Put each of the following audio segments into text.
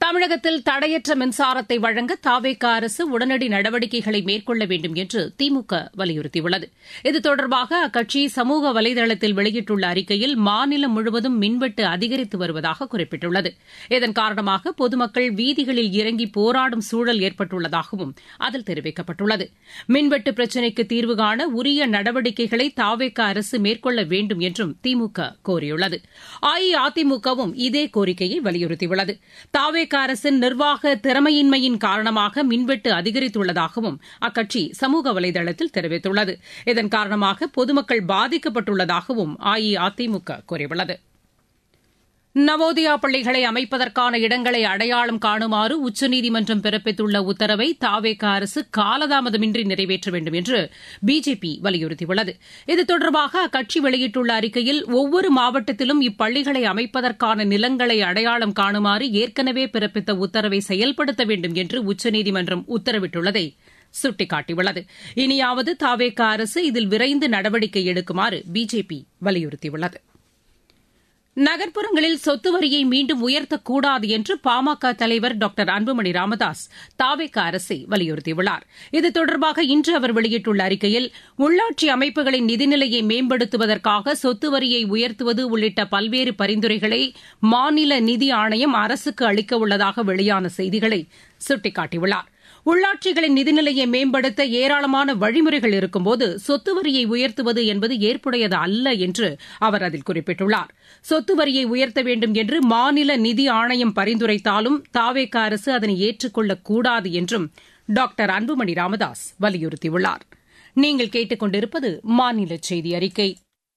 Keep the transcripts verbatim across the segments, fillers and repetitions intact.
தமிழகத்தில் தடையற்ற மின்சாரத்தை வழங்க தாவேக அரசு உடனடி நடவடிக்கைகளை மேற்கொள்ள வேண்டும் என்று திமுக வலியுறுத்தியுள்ளது. இது தொடர்பாக அக்கட்சி சமூக வலைதளத்தில் வெளியிட்டுள்ள அறிக்கையில் மாநிலம் முழுவதும் மின்வெட்டு அதிகரித்து வருவதாக குறிப்பிட்டுள்ளது. இதன் காரணமாக பொதுமக்கள் வீதிகளில் இறங்கி போராடும் சூழல் ஏற்பட்டுள்ளதாகவும் அதில் தெரிவிக்கப்பட்டுள்ளது. மின்வெட்டு பிரச்சினைக்கு தீர்வு காண உரிய நடவடிக்கைகளை தாவேக அரசு மேற்கொள்ள வேண்டும் என்றும் திமுக கோரியுள்ளது. அஇஅதிமுகவும் இதே கோரிக்கையை வலியுறுத்தியுள்ளது. தாவேக அரசின் நிர்வாக திறமையின்மையின் காரணமாக மின்வெட்டு அதிகரித்துள்ளதாகவும் அக்கட்சி சமூக வலைதளத்தில் தெரிவித்துள்ளது. இதன் காரணமாக பொதுமக்கள் பாதிக்கப்பட்டுள்ளதாகவும் அஇஅதிமுக கூறியுள்ளது. நவோதயா பள்ளிகளை அமைப்பதற்கான இடங்களை அடையாளம் காணுமாறு உச்சநீதிமன்றம் பிறப்பித்துள்ள உத்தரவை தாவேக அரசு காலதாமதமின்றி நிறைவேற்ற வேண்டும் என்று பிஜேபி வலியுறுத்தியுள்ளது. இது தொடர்பாக அக்கட்சி வெளியிட்டுள்ள அறிக்கையில் ஒவ்வொரு மாவட்டத்திலும் இப்பள்ளிகளை அமைப்பதற்கான நிலங்களை அடையாளம் காணுமாறு ஏற்கனவே பிறப்பித்த உத்தரவை செயல்படுத்த வேண்டும் என்று உச்சநீதிமன்றம் உத்தரவிட்டுள்ளதை சுட்டிக்காட்டியுள்ளது. இனியாவது தாவேக அரசு இதில் விரைந்து நடவடிக்கை எடுக்குமாறு பிஜேபி வலியுறுத்தியுள்ளது. நகர்ப்புறங்களில் சொத்து வரியை மீண்டும் உயர்த்தக்கூடாது என்று பாமக தலைவர் டாக்டர் அன்புமணி ராமதாஸ் தாவேக அரசை வலியுறுத்தியுள்ளார். இது தொடர்பாக இன்று அவர் வெளியிட்டுள்ள அறிக்கையில் உள்ளாட்சி அமைப்புகளின் நிதிநிலையை மேம்படுத்துவதற்காக சொத்து வரியை உயர்த்துவது உள்ளிட்ட பல்வேறு பரிந்துரைகளை மாநில நிதி ஆணையம் அரசுக்கு அளிக்க உள்ளதாக வெளியான செய்திகளை சுட்டிக்காட்டியுள்ளார். உள்ளாட்சிகளின் நிதிநிலையை மேம்படுத்த ஏராளமான வழிமுறைகள் இருக்கும்போது சொத்து வரியை உயர்த்துவது என்பது ஏற்புடையது அல்ல என்று அவர் அதில் குறிப்பிட்டுள்ளார். சொத்து வரியை உயர்த்த வேண்டும் என்று மாநில நிதி ஆணையம் பரிந்துரைத்தாலும் தாவேக அரசு அதனை ஏற்றுக்கொள்ளக்கூடாது என்றும் டாக்டர் அன்புமணி ராமதாஸ் வலியுறுத்தியுள்ளார். நீங்கள் கேட்டுக் கொண்டிருப்பது மாநில செய்தி அறிக்கை.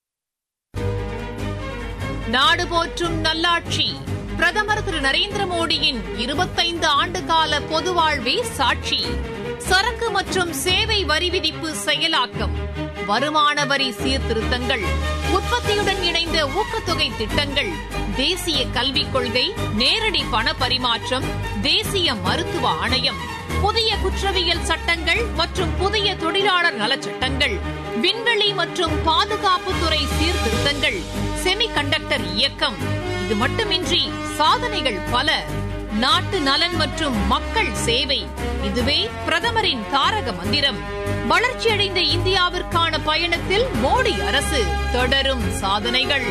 நாடு போற்றும் நல்லாட்சி பிரதமர் திரு நரேந்திர மோடியின் இருபத்தைந்து ஆண்டுகால பொது வாழ்வே சாட்சி. சரக்கு மற்றும் சேவை வரி விதிப்பு செயலாக்கம், வருமான வரி சீர்திருத்தங்கள், உற்பத்தியுடன் இணைந்த ஊக்கத்தொகை திட்டங்கள், தேசிய கல்விக் கொள்கை, நேரடி பண பரிமாற்றம், தேசிய மருத்துவ ஆணையம், புதிய குற்றவியல் சட்டங்கள் மற்றும் புதிய தொழிலாளர் நலச்சட்டங்கள், விண்வெளி மற்றும் பாதுகாப்புத்துறை சீர்திருத்தங்கள், செமி கண்டக்டர் இயக்கம். இது மட்டுமின்றி சாதனைகள் பல. நாட்டு நலன் மற்றும் மக்கள் சேவை, இதுவே பிரதமரின் தாரக மந்திரம். வளர்ச்சியடைந்த இந்தியாவிற்கான பயணத்தில் மோடி அரசு தொடரும் சாதனைகள்.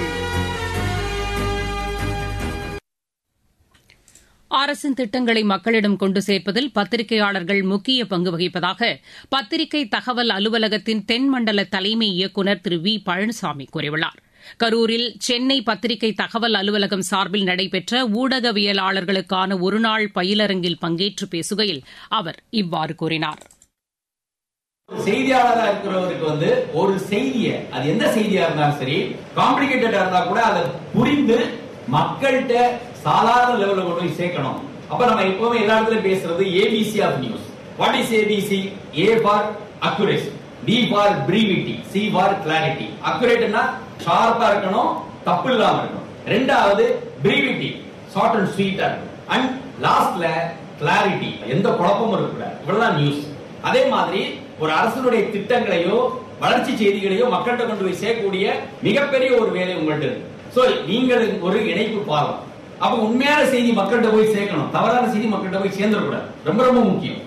அரசின் திட்டங்களை மக்களிடம் கொண்டு சேர்ப்பதில் பத்திரிகையாளர்கள் முக்கிய பங்கு வகிப்பதாக பத்திரிகை தகவல் அலுவலகத்தின் தென்மண்டல தலைமை இயக்குநர் திரு வி பழனிசாமி கூறியுள்ளார். கரூரில் சென்னை பத்திரிகை தகவல் அலுவலகம் சார்பில் நடைபெற்ற ஊடகவியலாளர்களுக்கான ஒருநாள் பயிலரங்கில் பங்கேற்று பேசுகையில் அவர் இவ்வாறு கூறினார். செய்தியாளராக இருக்கிறவருக்கு வந்து ஒரு செய்தியை, அது எந்த செய்தியா இருந்தாலும் சரி, காம்ப்ளிகேட்டடா இருந்தா கூட அதை புரிந்து மக்கள்கிட்ட சாதாரண லெவலில் கொண்டு போய் சேர்க்கணும். அப்ப நம்ம எப்பவுமே எல்லா இடத்துலயும் பேசுறது ABC of news. What is ABC? A for accuracy, D for brevity, C for clarity. அக்யூரேட்னா ஷார்ப்பா இருக்கணும், தப்பு இல்லாம இருக்கணும். ரெண்டாவது பிரீவிட்டி, ஷார்ட் அண்ட் ஸ்வீட்டா இருக்கணும். அண்ட் லாஸ்ட்ல கிளாரிட்டி, எந்த குழப்பமும் இருக்கக்கூடாது. இவ்வளவுதான் நியூஸ். அதே மாதிரி ஒரு அரசுடைய திட்டங்களையோ வளர்ச்சி செய்திகளையோ மக்கள்கிட்ட கொண்டு போய் சேர்க்கக்கூடிய மிகப்பெரிய ஒரு வேலை உங்கள்கிட்ட இருக்கு. சோ நீங்கள் ஒரு இணைப்பு பாலம். அப்ப உண்மையான செய்தி மக்கள்கிட்ட போய் சேர்க்கணும், தவறான செய்தி மக்கள்கிட்ட போய் சேர்ந்துடக்கூடாது. ரொம்ப ரொம்ப முக்கியம்.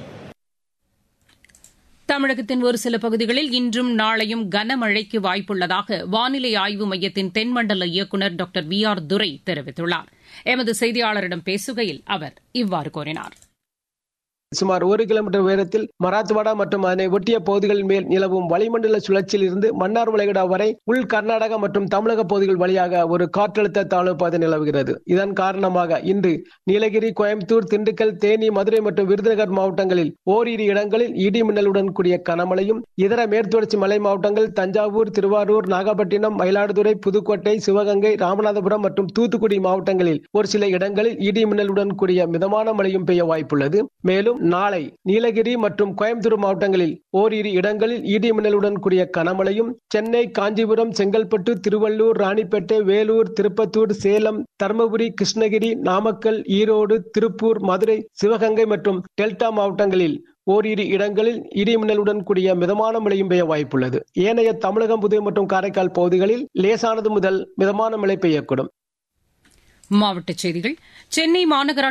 தமிழகத்தின் ஒரு சில பகுதிகளில் இன்றும் நாளையும் கனமழைக்கு வாய்ப்புள்ளதாக வானிலை ஆய்வு மையத்தின் தென்மண்டல இயக்குநர் டாக்டர் வி ஆர் துரை தெரிவித்துள்ளார். எமது செய்தியாளரிடம் பேசுகையில் அவர் இவ்வாறு கூறினார். சுமார் ஒரு கிலோமீட்டர் உயரத்தில் மராத்வாடா மற்றும் அதனை ஒட்டிய பகுதிகளின் மேல் நிலவும் வளிமண்டல சுழற்சியில் இருந்து மன்னார் வளைகுடா வரை உள் கர்நாடகா மற்றும் தமிழக பகுதிகள் வழியாக ஒரு காற்றழுத்த தாழ்வு பாதை நிலவுகிறது. இதன் காரணமாக இன்று நீலகிரி, கோயம்புத்தூர், திண்டுக்கல், தேனி, மதுரை மற்றும் விருதுநகர் மாவட்டங்களில் ஓரிரு இடங்களில் இடி மின்னலுடன் கூடிய கனமழையும், இதர மேற்குத்தொடர்ச்சி மலை மாவட்டங்கள் தஞ்சாவூர், திருவாரூர், நாகப்பட்டினம், மயிலாடுதுறை, புதுக்கோட்டை, சிவகங்கை, ராமநாதபுரம் மற்றும் தூத்துக்குடி மாவட்டங்களில் ஒரு சில இடங்களில் இடி மின்னலுடன் கூடிய மிதமான மழையும் பெய்ய வாய்ப்புள்ளது. மேலும் நாளை நீலகிரி மற்றும் கோயம்புத்தூர் மாவட்டங்களில் ஓரிரு இடங்களில் இடி மின்னலுடன் கூடிய கனமழையும், சென்னை, காஞ்சிபுரம், செங்கல்பட்டு, திருவள்ளூர், ராணிப்பேட்டை, வேலூர், திருப்பத்தூர், சேலம், தருமபுரி, கிருஷ்ணகிரி, நாமக்கல், ஈரோடு, திருப்பூர், மதுரை, சிவகங்கை மற்றும் டெல்டா மாவட்டங்களில் ஓரிரு இடங்களில் இடி மின்னலுடன் கூடிய மிதமான மழையும் பெய்ய வாய்ப்புள்ளது. ஏனைய தமிழகம், புதுவை மற்றும் காரைக்கால் பகுதிகளில் லேசானது முதல் மிதமான மழை பெய்யக்கூடும். மாவட்டச் செய்திகள். சென்னை மாநகராட்சி